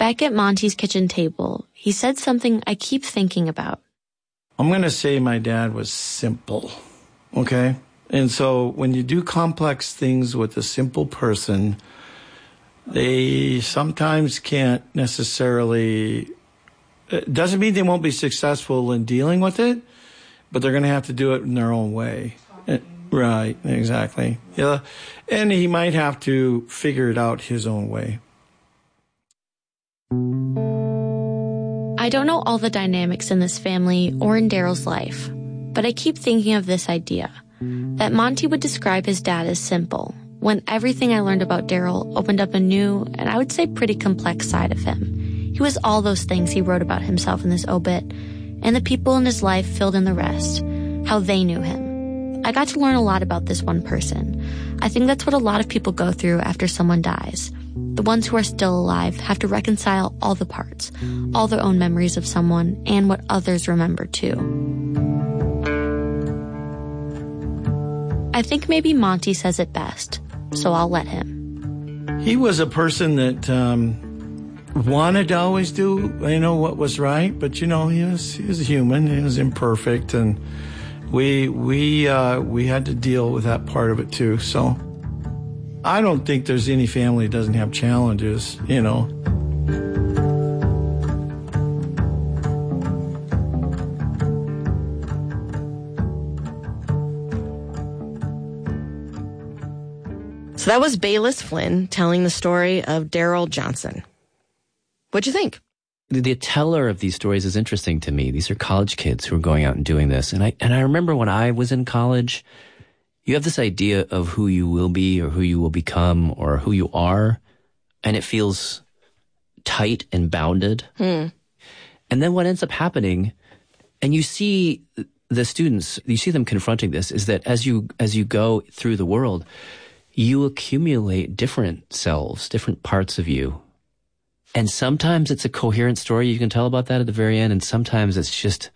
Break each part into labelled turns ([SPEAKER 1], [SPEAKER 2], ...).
[SPEAKER 1] Back at Monty's kitchen table, he said something I keep thinking about.
[SPEAKER 2] I'm going to say my dad was simple, okay? And so when you do complex things with a simple person, they sometimes can't necessarily... It doesn't mean they won't be successful in dealing with it, but they're going to have to do it in their own way. Right, exactly. Yeah, and he might have to figure it out his own way.
[SPEAKER 1] I don't know all the dynamics in this family or in Daryl's life, but I keep thinking of this idea, that Monty would describe his dad as simple, when everything I learned about Daryl opened up a new, and I would say pretty complex side of him. He was all those things he wrote about himself in this obit, and the people in his life filled in the rest, how they knew him. I got to learn a lot about this one person. I think that's what a lot of people go through after someone dies. The ones who are still alive have to reconcile all the parts, all their own memories of someone, and what others remember too. I think maybe Monty says it best, so I'll let him.
[SPEAKER 2] He was a person that wanted to always do, what was right, but, he was human, he was imperfect, and we had to deal with that part of it too. So I don't think there's any family that doesn't have challenges,
[SPEAKER 3] So that was Bayless Flynn telling the story of Daryl Johnson. What'd you think?
[SPEAKER 4] The teller of these stories is interesting to me. These are college kids who are going out and doing this. And I remember when I was in college, you have this idea of who you will be or who you will become or who you are, and it feels tight and bounded. And then what ends up happening, and you see the students, you see them confronting this, is that as you go through the world, you accumulate different selves, different parts of you. And sometimes it's a coherent story. You can tell about that at the very end. And sometimes it's just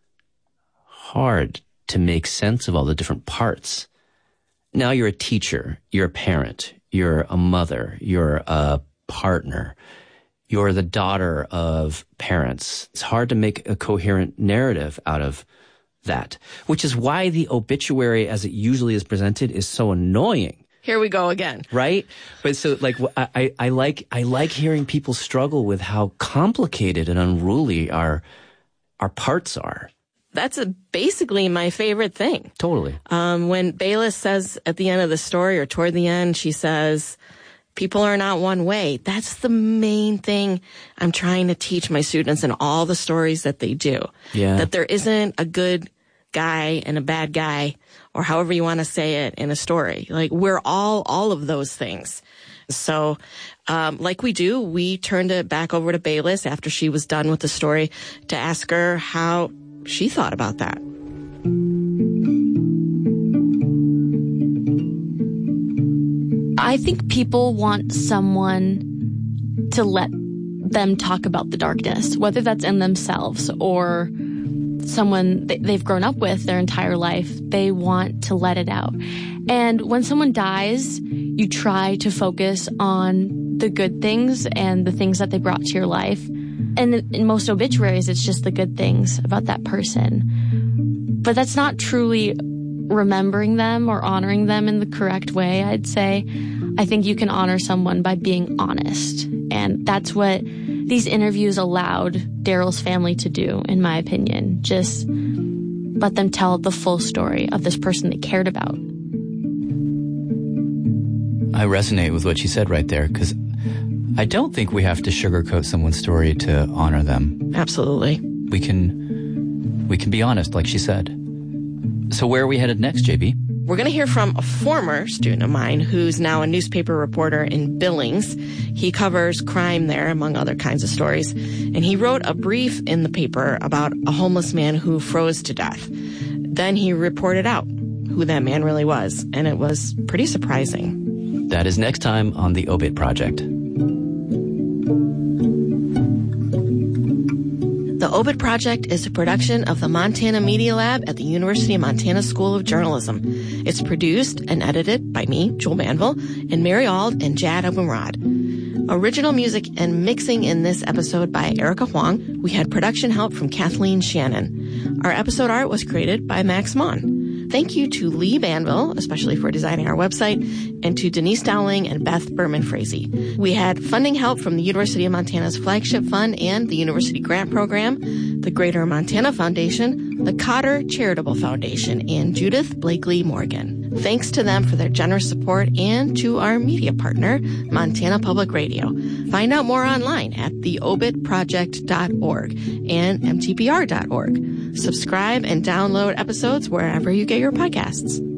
[SPEAKER 4] hard to make sense of all the different parts. Now you're a teacher, you're a parent, you're a mother, you're a partner, you're the daughter of parents. It's hard to make a coherent narrative out of that, which is why the obituary as it usually is presented is so annoying.
[SPEAKER 3] Here we go again.
[SPEAKER 4] Right? But so I like hearing people struggle with how complicated and unruly our parts are.
[SPEAKER 3] That's basically my favorite thing.
[SPEAKER 4] Totally.
[SPEAKER 3] When Bayless says at the end of the story or toward the end, she says, people are not one way. That's the main thing I'm trying to teach my students in all the stories that they do.
[SPEAKER 4] Yeah.
[SPEAKER 3] That there isn't a good guy and a bad guy, or however you want to say it in a story. Like, we're all of those things. So, like we turned it back over to Bayless after she was done with the story to ask her how she thought about that.
[SPEAKER 1] I think people want someone to let them talk about the darkness, whether that's in themselves or someone they've grown up with their entire life. They want to let it out. And when someone dies, you try to focus on the good things and the things that they brought to your life. And in most obituaries, it's just the good things about that person. But that's not truly remembering them or honoring them in the correct way, I'd say. I think you can honor someone by being honest. And that's what these interviews allowed Daryl's family to do, in my opinion. Just let them tell the full story of this person they cared about.
[SPEAKER 5] I resonate with what she said right there, because I don't think we have to sugarcoat someone's story to honor them.
[SPEAKER 3] Absolutely.
[SPEAKER 5] We can be honest, like she said. So where are we headed next, JB?
[SPEAKER 3] We're going to hear from a former student of mine who's now a newspaper reporter in Billings. He covers crime there, among other kinds of stories. And he wrote a brief in the paper about a homeless man who froze to death. Then he reported out who that man really was, and it was pretty surprising.
[SPEAKER 4] That is next time on The Obit Project.
[SPEAKER 3] The Obit Project is a production of the Montana Media Lab at the University of Montana School of Journalism. It's produced and edited by me, Joel Manville, and Mary Auld and Jad Abumrad. Original music and mixing in this episode by Erica Huang. We had production help from Kathleen Shannon. Our episode art was created by Max Mon. Thank you to Lee Banville, especially for designing our website, and to Denise Dowling and Beth Berman Frazee. We had funding help from the University of Montana's Flagship Fund and the University Grant Program, the Greater Montana Foundation, the Cotter Charitable Foundation, and Judith Blakely Morgan. Thanks to them for their generous support and to our media partner, Montana Public Radio. Find out more online at theobitproject.org and mtpr.org. Subscribe and download episodes wherever you get your podcasts.